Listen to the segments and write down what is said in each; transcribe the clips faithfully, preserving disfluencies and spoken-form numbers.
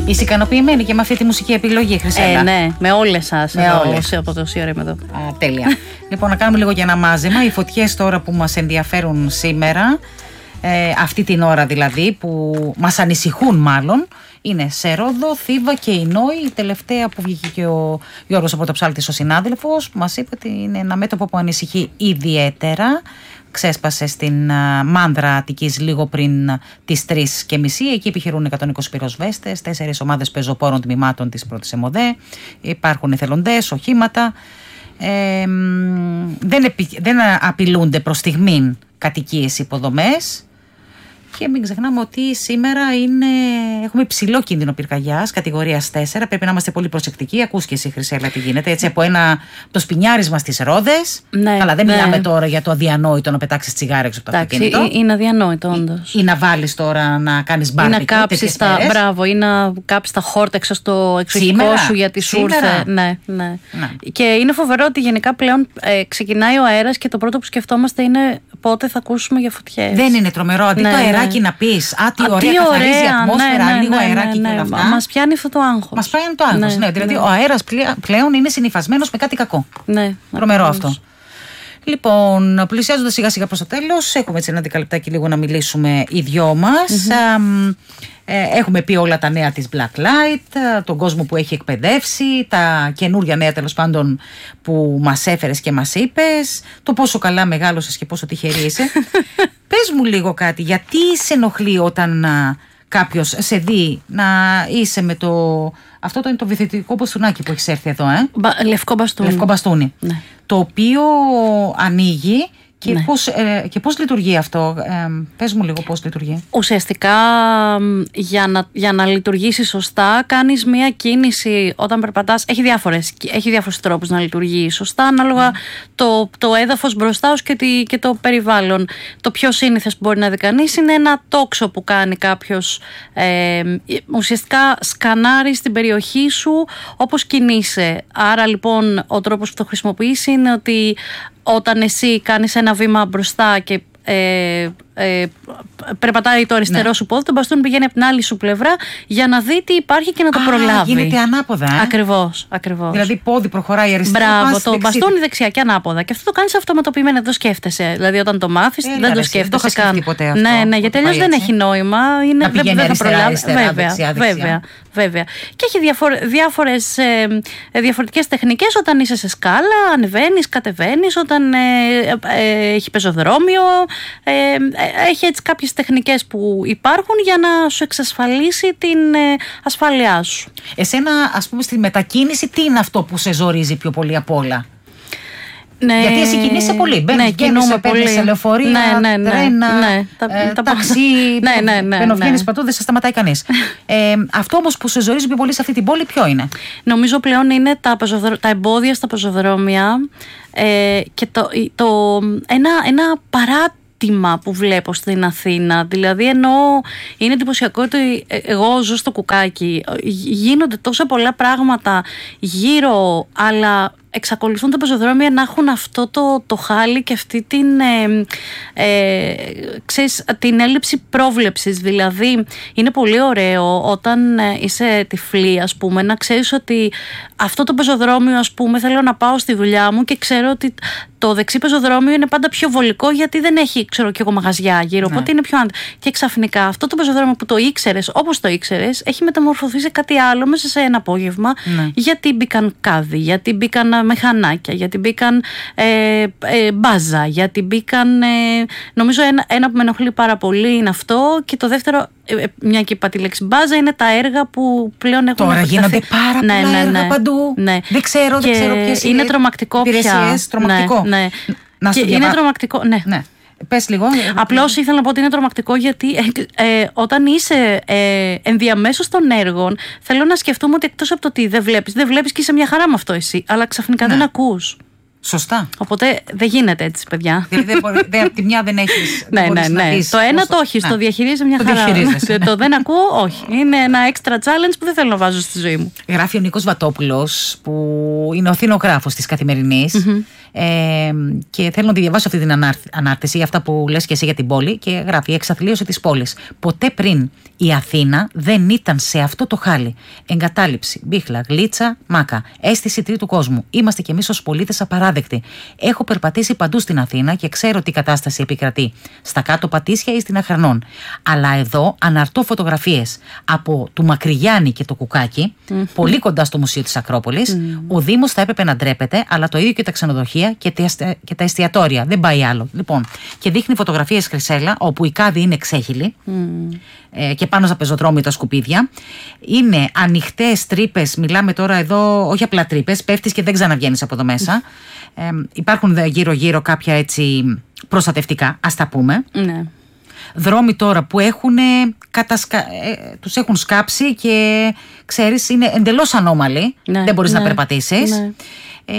Είσαι ικανοποιημένη και με αυτή τη μουσική επιλογή, Χρυσέλα? Ε, ναι, με όλες σας. Με εδώ, όλες. από τόση ώρα είμαι εδώ. Α, τέλεια. Λοιπόν, να κάνουμε λίγο για ένα μάζεμα. Οι φωτιές τώρα που μας ενδιαφέρουν σήμερα, ε, αυτή την ώρα δηλαδή, που μας ανησυχούν μάλλον, είναι σε Ρόδο, Θήβα και Ινόη. Η τελευταία που βγήκε και ο Γιώργος από το Ψάλτης, ο συνάδελφος, που μας είπε ότι είναι ένα μέτωπο που ανησυχεί ιδιαίτερα. Ξέσπασε στην uh, Μάνδρα Αττικής λίγο πριν uh, τις τρεις και μισή. Εκεί επιχειρούν εκατόν είκοσι πυροσβέστες, τέσσερις ομάδες πεζοπόρων τμήματων της πρώτης ΕΜΟΔΕ. Υπάρχουν εθελοντές, οχήματα. Ε, δεν, επι, δεν απειλούνται προς στιγμήν κατοικίες, υποδομές. Και μην ξεχνάμε ότι σήμερα είναι, έχουμε υψηλό κίνδυνο πυρκαγιάς, κατηγορίας τέσσερα. Πρέπει να είμαστε πολύ προσεκτικοί. Ακούς και εσύ, Χρυσέλα, τι γίνεται. Έτσι, από ένα, το σπινιάρισμα στις Ρόδες. Ναι, αλλά δεν ναι. μιλάμε τώρα για το αδιανόητο να πετάξεις τσιγάρα έξω από το αυτοκίνητο. Εντάξει, είναι αδιανόητο, όντως. Ή, ή να βάλεις τώρα να κάνεις μπάρμπεκιου. Ή να κάψεις τα, μπράβο, ή να κάψεις τα χόρτα έξω στο εξοχικό σου γιατί σου ήρθε. Ναι, ναι. ναι. Και είναι φοβερό ότι γενικά πλέον ε, ξεκινάει ο αέρας και το πρώτο που σκεφτόμαστε είναι πότε θα ακούσουμε για φωτιές. Δεν είναι τρομερό? Αντί ναι, το αεράκι ναι. να πεις, α, τι α, ωραία, τι καθαρίζει η ατμόσφαιρα, ναι, ναι, λίγο ναι, αεράκι ναι, ναι, και όλα αυτά. Μας πιάνει αυτό το άγχος. Μας πιάνει το άγχος, ναι. ναι. Δηλαδή ναι. ο αέρας πλέον είναι συνυφασμένος με κάτι κακό. Ναι, τρομερό αυτό. Λοιπόν, πλησιάζοντας σιγά σιγά προς το τέλος, έχουμε έτσι ένα δεκαλεπτάκι λίγο να μιλήσουμε οι δυο μας. Mm-hmm. Ε, έχουμε πει όλα τα νέα της Black Light, τον κόσμο που έχει εκπαιδεύσει, τα καινούρια νέα τέλος πάντων που μας έφερες και μας είπες, το πόσο καλά μεγάλωσες και πόσο τυχερή είσαι. Πες μου λίγο κάτι, γιατί σε ενοχλεί όταν α, κάποιος σε δει να είσαι με το... Αυτό το είναι το βυθιστικό μπαστούνάκι που έχεις έρθει εδώ, ε? Μπα, λευκό μπαστούνι. Λευκό μπαστούνι. Ναι. Το οποίο ανοίγει και, ναι. πώς, ε, και πώς λειτουργεί αυτό. Ε, πες μου λίγο πώς λειτουργεί. Ουσιαστικά για να, για να λειτουργήσει σωστά κάνεις μία κίνηση όταν περπατάς. Έχει, διάφορες, έχει διάφορους τρόπους να λειτουργεί σωστά ανάλογα mm. το, το έδαφος μπροστά σου και, τη, και το περιβάλλον. Το πιο σύνηθες που μπορεί να δει κανείς είναι ένα τόξο που κάνει κάποιος. Ε, ουσιαστικά σκανάρει στην περιοχή σου όπως κινείσαι. Άρα λοιπόν ο τρόπος που το χρησιμοποιείς είναι ότι όταν εσύ κάνεις ένα βήμα μπροστά και ε, ε, περπατάει το αριστερό ναι. σου πόδι, το μπαστούνι πηγαίνει από την άλλη σου πλευρά για να δει τι υπάρχει και να το Α, προλάβει. Γίνεται ανάποδα. Ε? Ακριβώς, ακριβώς. Δηλαδή πόδι προχωράει αριστερά. Μπράβο, το δεξί. Μπαστούνι δεξιά και ανάποδα. Και αυτό το κάνεις αυτοματοποιημένα, δεν το σκέφτεσαι. Δηλαδή όταν το μάθεις ε, δεν το σκέφτεσαι καν. Ναι, ναι, γιατί αλλιώς δεν έτσι. Έχει νόημα. Είναι, να πηγαίνει δεν θα προλάβει. Βέβαια, δεξιά, βέβαια, βέβαια. Και έχει διάφορες ε, διαφορετικές τεχνικές όταν είσαι σε σκάλα, ανεβαίνεις, κατεβαίνεις, όταν ε, ε, έχει πεζοδρόμιο. Ε, έχει έτσι κάποιες τεχνικές που υπάρχουν για να σου εξασφαλίσει την ε, ασφάλειά σου. Εσένα, ας πούμε, στη μετακίνηση, τι είναι αυτό που σε ζορίζει πιο πολύ απ' όλα? Ναι, γιατί εσύ κινείσαι πολύ. Μπαίνεις, ναι, κινούμε πολύ. Σε λεωφορεία, ναι, ναι, ναι, τρένα, ναι, τα, ε, τα, ταξί, ναι, ναι, ναι, πενοβγαίνεις ναι. παντού, δεν σε σταματάει κανείς. ε, αυτό όμως που σε ζορίζει πιο πολύ σε αυτή την πόλη, ποιο είναι? Νομίζω πλέον είναι τα, πεζοδρο... τα εμπόδια στα πεζοδρόμια ε, και το, το, ένα, ένα παράτημα που βλέπω στην Αθήνα. Δηλαδή ενώ είναι εντυπωσιακό ότι εγώ ζω στο Κουκάκι, γίνονται τόσα πολλά πράγματα γύρω, αλλά εξακολουθούν τα πεζοδρόμια να έχουν αυτό το, το χάλι και αυτή την, ε, ε, ξέρεις, την έλλειψη πρόβλεψης. Δηλαδή είναι πολύ ωραίο όταν είσαι τυφλή, ας πούμε, να ξέρεις ότι αυτό το πεζοδρόμιο, ας πούμε, θέλω να πάω στη δουλειά μου και ξέρω ότι το δεξί πεζοδρόμιο είναι πάντα πιο βολικό γιατί δεν έχει, ξέρω και εγώ, μαγαζιά γύρω, ναι. Οπότε είναι πιο άντε. Και ξαφνικά αυτό το πεζοδρόμιο που το ήξερες, όπως το ήξερες, έχει μεταμορφωθεί σε κάτι άλλο μέσα σε ένα απόγευμα, ναι. Γιατί μπήκαν κάδι, γιατί μπήκαν μηχανάκια, γιατί μπήκαν ε, ε, μπάζα, γιατί μπήκαν. Ε, νομίζω ένα, ένα που με ενοχλεί πάρα πολύ είναι αυτό. Και το δεύτερο, ε, μια και είπα τη λέξη μπάζα, είναι τα έργα που πλέον έχουν τώρα επεκταθεί. Γίνονται πάρα πολλά, ναι, ναι, έργα, ναι, παντού. Ναι. Δεν ξέρω, δεν ξέρω ποιες είναι. Είναι τρομακτικό πια. Τρομακτικό. Ναι, ναι. Να και είναι τρομακτικό. Ναι. ναι. Πες λίγο. Απλώς ήθελα να πω ότι είναι τρομακτικό γιατί ε, ε, όταν είσαι ε, ενδιαμέσως των έργων, θέλω να σκεφτούμε ότι εκτός από το ότι δεν βλέπεις, δεν βλέπεις και είσαι μια χαρά με αυτό εσύ, αλλά ξαφνικά ναι. δεν ακούς. Σωστά. Οπότε δεν γίνεται έτσι, παιδιά. Δηλαδή δεν, από τη μια δεν έχεις. Ναι, ναι, ναι. Το ένα το όχι, το διαχειρίζεσαι μια χαρά. Το δεν ακούω, όχι. Είναι ένα extra challenge που δεν θέλω να βάζω στη ζωή μου. Γράφει ο Νίκος Βατόπουλος, που είναι ο θηνογράφος της Καθημερινής. Ε, και θέλω να τη διαβάσω αυτή την ανάρτηση, αυτά που λες και εσύ για την πόλη, και γράφει: η εξαθλίωση της πόλης. Ποτέ πριν η Αθήνα δεν ήταν σε αυτό το χάλι. Εγκατάλειψη, μπίχλα, γλίτσα, μάκα. Αίσθηση τρίτου κόσμου. Είμαστε κι εμείς ως πολίτες απαράδεκτοι. Έχω περπατήσει παντού στην Αθήνα και ξέρω τι κατάσταση επικρατεί. Στα κάτω Πατήσια ή στην Αχρανών. Αλλά εδώ αναρτώ φωτογραφίες από του Μακρυγιάννη και το Κουκάκι, mm-hmm. πολύ κοντά στο Μουσείο της Ακρόπολης. Mm-hmm. Ο Δήμος θα έπρεπε να ντρέπεται, αλλά το ίδιο και τα ξενοδοχεία και, και τα εστιατόρια. Δεν πάει άλλο. Λοιπόν, και δείχνει φωτογραφίες, Χρυσέλα, όπου η κάδη είναι ξέχυλη mm. ε, και πάνω στα πεζοδρόμια τα σκουπίδια. Είναι ανοιχτές τρύπες. Μιλάμε τώρα εδώ, όχι απλά τρύπες, πέφτεις και δεν ξαναβγαίνεις από εδώ μέσα. Mm. Ε, υπάρχουν γύρω-γύρω κάποια έτσι προστατευτικά, ας τα πούμε. Mm. Δρόμοι τώρα που έχουν, κατασκα... ε, τους έχουν σκάψει και ξέρεις, είναι εντελώς ανώμαλοι. Ναι, δεν μπορείς ναι, να περπατήσεις. Ναι. Ε,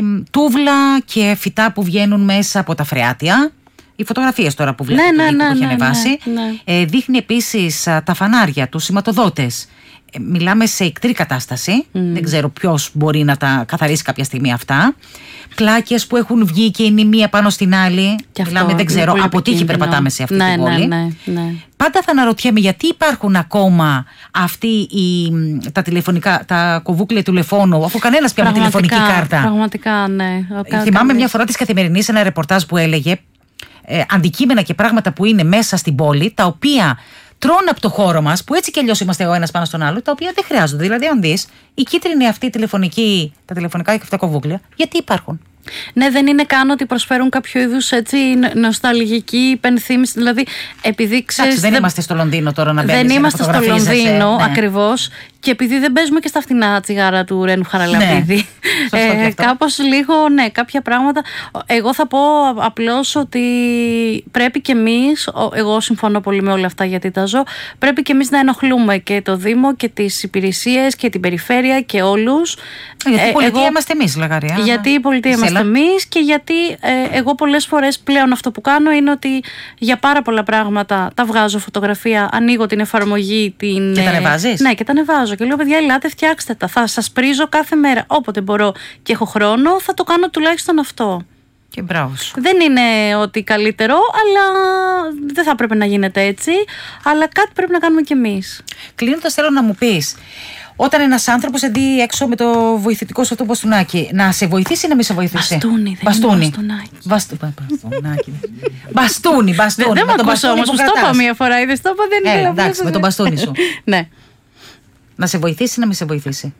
τούβλα και φυτά που βγαίνουν μέσα από τα φρεάτια. Οι φωτογραφίες τώρα που βλέπετε ναι, ναι, ναι, που έχει ανεβάσει. Ναι, ναι. Ε, δείχνει επίσης α, τα φανάρια, τους σηματοδότες. Ε, μιλάμε σε ικτρή κατάσταση. Mm. Δεν ξέρω ποιος μπορεί να τα καθαρίσει κάποια στιγμή αυτά. Πλάκες που έχουν βγει και είναι η μία πάνω στην άλλη. Και μιλάμε, αυτό, δεν ξέρω, από τύχη περπατάμε σε αυτή ναι, την πόλη. Ναι, ναι, ναι. Πάντα θα αναρωτιέμαι γιατί υπάρχουν ακόμα αυτοί οι, τα τηλεφωνικά, τα κοβούκλια του τηλεφώνου, αφού κανένας πια με τηλεφωνική κάρτα. Πραγματικά, ναι. Ο Θυμάμαι μια φορά της Καθημερινής ένα ρεπορτάζ που έλεγε ε, αντικείμενα και πράγματα που είναι μέσα στην πόλη, τα οποία τρώνε από το χώρο μας, που έτσι κι αλλιώς είμαστε ο ένας πάνω στον άλλο, τα οποία δεν χρειάζονται. Δηλαδή, αν δεις, η κίτρινη αυτή τηλεφωνική, τα τηλεφωνικά και αυτά κοβούκλια, γιατί υπάρχουν. Ναι, δεν είναι καν ότι προσφέρουν κάποιο είδους έτσι νοσταλγική υπενθύμηση. Δηλαδή, επειδή ξέρεις. Εντάξει, δεν, δεν είμαστε στο Λονδίνο τώρα να μπαίνουμε. Δεν είμαστε στο Λονδίνο, ναι. Ακριβώς. Και επειδή δεν παίζουμε και στα φτηνά τσιγάρα του Ρένου Χαραλαμπίδη. Ναι. ε, κάπως λίγο, ναι, κάποια πράγματα. Εγώ θα πω απλώς ότι πρέπει και εμείς, εγώ συμφωνώ πολύ με όλα αυτά γιατί τα ζω, πρέπει και εμείς να ενοχλούμε και το Δήμο και τις υπηρεσίες και την περιφέρεια και όλους. Γιατί η πολιτεία εγώ, είμαστε εμείς, Λαγαρία. Γιατί η πολιτεία είμαστε εμείς και γιατί ε, εγώ πολλές φορές πλέον αυτό που κάνω είναι ότι για πάρα πολλά πράγματα τα βγάζω φωτογραφία, ανοίγω την εφαρμογή. Την, και τα ανεβάζεις? Ε, ναι, και τα ανεβάζω. Και λέω, παιδιά, ελάτε, φτιάξτε τα. Θα σας πρίζω κάθε μέρα. Όποτε μπορώ και έχω χρόνο, θα το κάνω τουλάχιστον αυτό. Και μπράβο σου. Δεν είναι ότι καλύτερο, αλλά δεν θα πρέπει να γίνεται έτσι. Αλλά κάτι πρέπει να κάνουμε κι εμείς. Κλείνοντας, θέλω να μου πεις, όταν ένας άνθρωπος εντύει έξω με το βοηθητικό σου αυτό μπαστούνάκι, να σε βοηθήσει ή να μην σε βοηθήσει? Μπαστούνι, δεν μπαστούνι. είναι μπαστούνάκι. Μπαστού... μπαστούνάκι. Μπαστούνι, μπαστούνι. Δεν με ακούς όμως, σου το είπα μία φορά, είδες το είπα, δεν ήθελα. Εντάξει, με τον μπαστούνι σου. Ναι. Να σε βοηθήσει ή να μην σε βοηθήσει?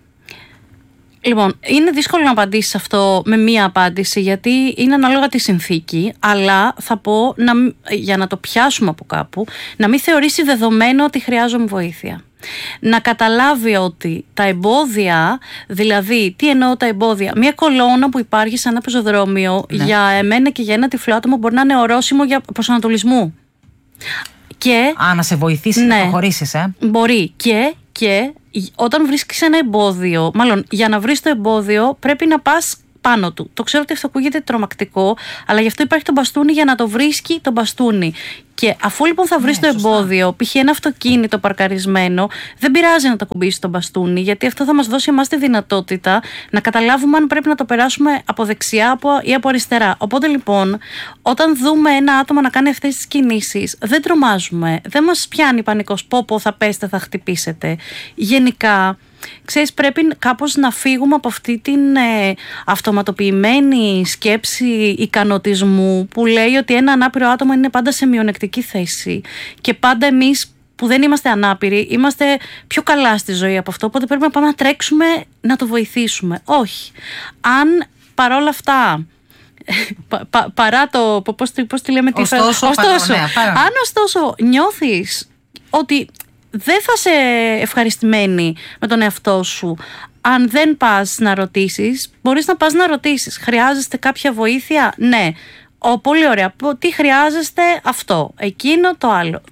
Λοιπόν, είναι δύσκολο να απαντήσεις αυτό με μία απάντηση, γιατί είναι ανάλογα τη συνθήκη, αλλά θα πω, να, για να το πιάσουμε από κάπου, να μην θεωρήσει δεδομένο ότι χρειάζομαι βοήθεια. Να καταλάβει ότι τα εμπόδια, δηλαδή, τι εννοώ τα εμπόδια, μια κολόνα που υπάρχει σε ένα πεζοδρόμιο, ναι, για εμένα και για ένα τυφλό άτομο μπορεί να είναι ορόσημο για προσανατολισμού. Και, Α, να σε βοηθήσει, ναι, να προχωρήσεις, ε. Μπορεί και, και όταν βρίσκεις ένα εμπόδιο, μάλλον για να βρεις το εμπόδιο πρέπει να πας πάνω του. Το ξέρω ότι αυτό ακούγεται τρομακτικό, αλλά γι' αυτό υπάρχει το μπαστούνι, για να το βρίσκει το μπαστούνι. Και αφού λοιπόν θα βρεις, ναι, το εμπόδιο, π.χ. ένα αυτοκίνητο παρκαρισμένο, δεν πειράζει να το κουμπίσει το μπαστούνι, γιατί αυτό θα μας δώσει εμάς τη δυνατότητα να καταλάβουμε αν πρέπει να το περάσουμε από δεξιά ή από αριστερά. Οπότε λοιπόν, όταν δούμε ένα άτομο να κάνει αυτές τις κινήσεις, δεν τρομάζουμε, δεν μας πιάνει πανικός, πω πω θα πέστε, θα χτυπήσετε. Γενικά, ξέρεις, πρέπει κάπως να φύγουμε από αυτή την ε, αυτοματοποιημένη σκέψη ικανοτισμού που λέει ότι ένα ανάπηρο άτομο είναι πάντα σε μειονεκτική θέση και πάντα εμείς που δεν είμαστε ανάπηροι είμαστε πιο καλά στη ζωή από αυτό, οπότε πρέπει να πάμε να τρέξουμε να το βοηθήσουμε. Όχι. Αν παρόλα αυτά πα, πα, παρά το πώς, πώς τη λέμε, ωστόσο, ωστόσο παρά, ναι, παρά. αν ωστόσο νιώθεις ότι δεν θα είσαι ευχαριστημένη με τον εαυτό σου αν δεν πας να ρωτήσεις, μπορείς να πας να ρωτήσεις. Χρειάζεστε κάποια βοήθεια? Ναι. Ο, πολύ ωραία. Τι χρειάζεστε? Αυτό. Εκείνο, το άλλο.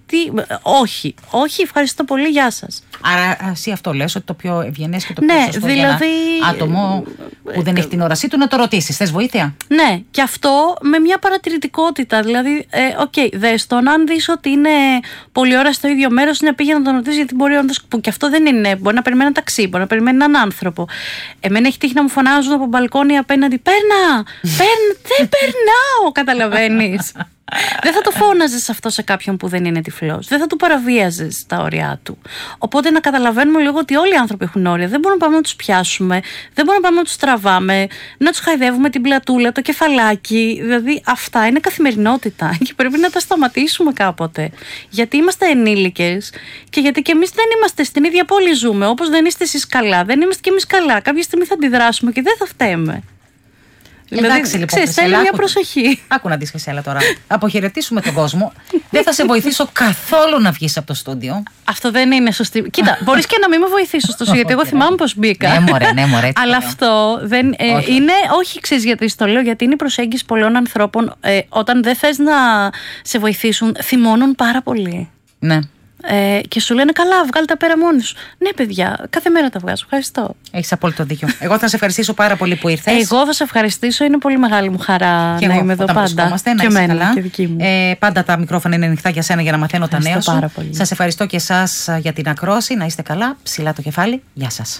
τι. Όχι, όχι, ευχαριστώ πολύ, γεια σας. Άρα εσύ αυτό λες, ότι το πιο ευγενές και το πιο Ναι, σωστό δηλαδή, για ένα άτομο που δεν έχει την όρασή του να το ρωτήσεις. Θες βοήθεια? Ναι, και αυτό με μια παρατηρητικότητα. Δηλαδή, ε, οκ, okay, δες τον, αν δεις ότι είναι πολλή ώρα στο ίδιο μέρος, να πήγε να τον ρωτήσεις, γιατί μπορεί όντως. Που και αυτό δεν είναι. Μπορεί να περιμένει ένα ταξί, μπορεί να περιμένει έναν άνθρωπο. Εμένα έχει τύχει να μου φωνάζουν από μπαλκόνι απέναντι. Παίρνα! Παίρνα! Δεν περνάω! Καταλαβαίνεις. Δεν θα το φώναζες αυτό σε κάποιον που δεν είναι τυφλός. Δεν θα του παραβίαζες τα όρια του. Οπότε να καταλαβαίνουμε λίγο ότι όλοι οι άνθρωποι έχουν όρια. Δεν μπορούμε να πάμε να τους πιάσουμε, δεν μπορούμε να πάμε να τους τραβάμε, να τους χαϊδεύουμε την πλατούλα, το κεφαλάκι. Δηλαδή αυτά είναι καθημερινότητα και πρέπει να τα σταματήσουμε κάποτε. Γιατί είμαστε ενήλικες και γιατί και εμείς δεν είμαστε στην ίδια πόλη ζούμε. Όπως δεν είστε εσείς καλά, δεν είμαστε κι εμείς καλά. Κάποια στιγμή θα αντιδράσουμε και δεν θα φταίμε. Εντάξει, δηλαδή, λοιπόν, ξέρεις, θέλει μια προσοχή. Άκου να δεις, Χρυσέλα, τώρα. Αποχαιρετήσουμε τον κόσμο. Δεν θα σε βοηθήσω καθόλου να βγεις από το στούντιο. Αυτό δεν είναι σωστή. Κοίτα, μπορείς και να μην με βοηθήσεις ωστόσο, γιατί εγώ θυμάμαι πώς μπήκα. Ναι, μωρέ, ναι, μωρέ. Αλλά αυτό δεν ε, όχι. είναι. Όχι, ξέρεις γιατί το λέω, γιατί είναι η προσέγγιση πολλών ανθρώπων. Ε, όταν δεν θες να σε βοηθήσουν, θυμώνουν πάρα πολύ. Ναι. Ε, και σου λένε καλά, βγάλε τα πέρα μόνοι σου. Ναι, παιδιά, κάθε μέρα τα βγάζω. Ευχαριστώ. Έχεις απόλυτο δίκιο. Εγώ θα σε ευχαριστήσω πάρα πολύ που ήρθες. Εγώ θα σε ευχαριστήσω. Είναι πολύ μεγάλη μου χαρά και να εγώ, είμαι εδώ πάντα. Να και εμένα καλά. Και δική μου. Ε, πάντα τα μικρόφωνα είναι ανοιχτά για σένα για να μαθαίνω τα νέα σου. Σας ευχαριστώ και εσάς για την ακρόαση. Να είστε καλά. Ψηλά το κεφάλι. Γεια σας.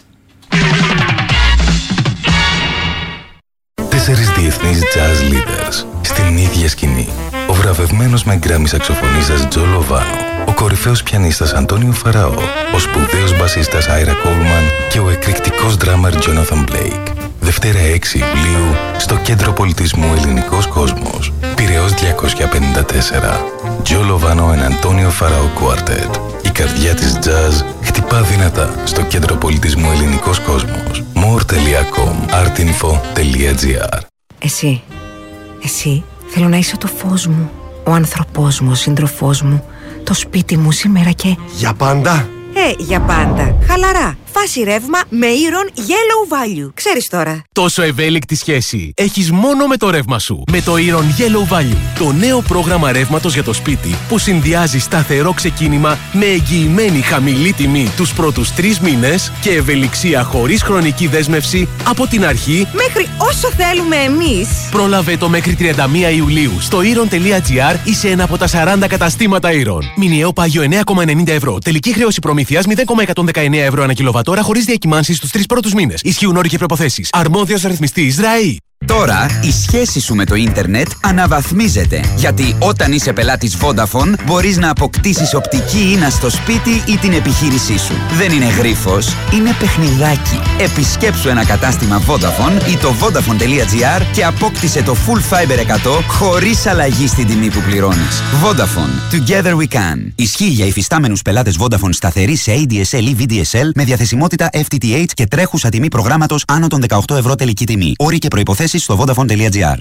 Τέσσερις διεθνείς jazz leaders στην ίδια σκηνή. Ο βραβευμένος με γκράμι σαξοφωνίστας Τζο Λοβάνο, ο κορυφαίος πιανίστας Αντώνιο Φαραώ, ο σπουδαίος μπασίστας Άιρα Κόλμαν και ο εκρηκτικός ντράμερ Τζόναθαν Μπλέικ. Δευτέρα έξι Ιουλίου στο Κέντρο Πολιτισμού Ελληνικός Κόσμος. Πειραιώς διακόσια πενήντα τέσσερα. Τζο Λοβάνο and Αντώνιο Φαραώ Quartet. Η καρδιά της jazz χτυπά δυνατά στο Κέντρο Πολιτισμού Ελληνικός Κόσμος. more τελεία com artinfo τελεία gr. Εσύ, εσύ θέλω να είσαι το φως μου, ο άνθρωπός μου, ο σύντροφός μου, το σπίτι μου σήμερα και... Για πάντα! Ε, για πάντα. Χαλαρά. Φάση ρεύμα με Iron Yellow Value. Ξέρεις τώρα. Τόσο ευέλικτη σχέση έχεις μόνο με το ρεύμα σου. Με το Iron Yellow Value. Το νέο πρόγραμμα ρεύματος για το σπίτι που συνδυάζει σταθερό ξεκίνημα με εγγυημένη χαμηλή τιμή τους πρώτους τρεις μήνες και ευελιξία χωρίς χρονική δέσμευση από την αρχή μέχρι όσο θέλουμε εμείς. Πρόλαβε το μέχρι τριάντα μία Ιουλίου στο iron τελεία gr ή σε ένα από τα σαράντα καταστήματα Iron. Μηνιαίο πάγιο εννέα κόμμα ενενήντα ευρώ. Τελική χρέωση προμήθειας μηδέν κόμμα εκατόν δεκαεννέα ευρώ ανά κιλοβατόρα χωρίς διακυμάνσεις στους τρεις πρώτους μήνες. Ισχύουν όροι και προϋποθέσεις. Αρμόδιος ρυθμιστής ΡΑΗ. Τώρα η σχέση σου με το ίντερνετ αναβαθμίζεται. Γιατί όταν είσαι πελάτης Vodafone μπορείς να αποκτήσεις οπτική ίνα στο σπίτι ή την επιχείρησή σου. Δεν είναι γρίφος, είναι παιχνιδάκι. Επισκέψου ένα κατάστημα Vodafone ή το vodafone τελεία gr και απόκτησε το Full Fiber εκατό χωρίς αλλαγή στην τιμή που πληρώνεις. Vodafone. Together we can. Ισχύει για υφιστάμενους πελάτες Vodafone σταθερή σε έι ντι ες ελ ή βι ντι ες ελ με διαθεσιμότητα εφ τι τι έιτς και τρέχουσα τιμή προγράμματος άνω των δεκαοκτώ ευρώ τελική τιμή. Όροι και προϋποθέσεις στο vodafone τελεία gr.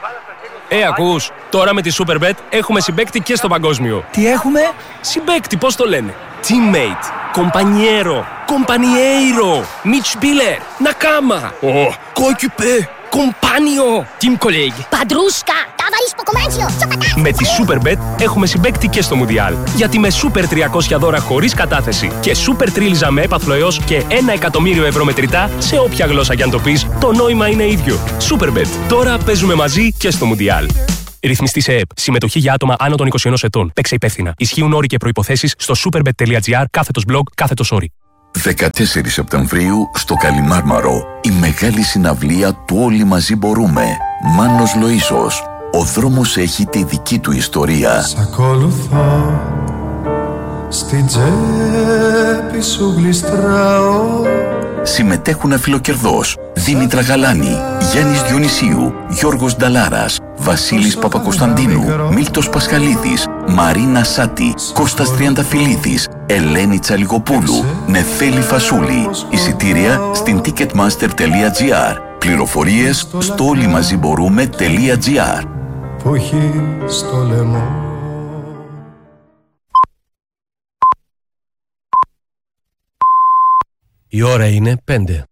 Ε, ακούς, τώρα με τη Superbet έχουμε συμπαίκτη και στο παγκόσμιο. Τι έχουμε? Συμπαίκτη, πώς το λένε? Teammate, compañero, compañero, Mitspieler, Nakama, oh, coéquipier, compagno, team colleague. Padrusca, ταβαρίς ποκομάντσιο, Με τη Superbet έχουμε συμπαίκτη και στο Μουντιάλ. Γιατί με Super τριακόσια δώρα χωρίς κατάθεση και Super τρίλιζα με έπαθλο έως και ένα εκατομμύριο ευρώ μετρητά σε όποια γλώσσα κι αν το πεις, το νόημα είναι ίδιο. Superbet. Τώρα παίζουμε μαζί και στο Μουντιάλ. Ρυθμιστή σε ΕΕΠ. Συμμετοχή για άτομα άνω των είκοσι ενός ετών. Παίξε υπεύθυνα. Ισχύουν όροι και προϋποθέσεις στο superbet τελεία gr κάθετος blog κάθετος όροι. δεκατέσσερις Σεπτεμβρίου στο Καλιμάρμαρο η μεγάλη συναυλία του Όλοι Μαζί Μπορούμε. Μάνος Λοΐσος. Ο δρόμος έχει τη δική του ιστορία. Σ' ακολουθώ, στην τσέπη σου γλιστράω. Συμμετέχουν Αφιλοκερδός, Δήμητρα Γαλάνη, Γιάννης Διονυσίου, Γιώργος Νταλάρας, Βασίλης Παπακοσταντίνου, Μίλτος Πασχαλίδης, Μαρίνα Σάτη, Κώστας Τριανταφυλλίδης, Ελένη Τσαλιγοπούλου, Νεφέλη Φασούλη. Εισιτήρια στην ticketmaster τελεία gr. Πληροφορίες στο όλοιμαζιμπορούμε τελεία gr. Που έχει στο λαιμό. Η ώρα είναι πέντε.